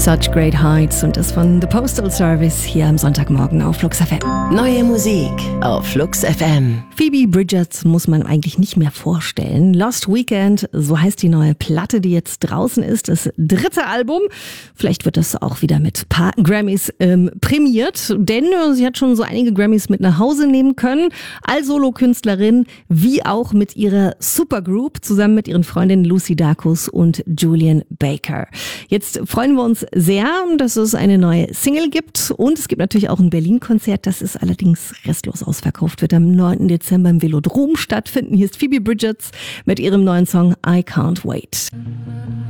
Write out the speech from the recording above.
Such Great Heights und das von The Postal Service hier am Sonntagmorgen auf Flux FM. Neue Musik auf Flux FM. Phoebe Bridgers muss man eigentlich nicht mehr vorstellen. Lost Weekend, so heißt die neue Platte, die jetzt draußen ist. Das 3. Album. Vielleicht wird das auch wieder mit paar Grammys prämiert, denn sie hat schon so einige Grammys mit nach Hause nehmen können. Als Solo-Künstlerin, wie auch mit ihrer Supergroup, zusammen mit ihren Freundinnen Lucy Dacus und Julian Baker. Jetzt freuen wir uns sehr, dass es eine neue Single gibt und es gibt natürlich auch ein Berlin-Konzert, das ist allerdings restlos ausverkauft, wird am 9. Dezember im Velodrom stattfinden. Hier ist Phoebe Bridgers mit ihrem neuen Song I Can't Wait.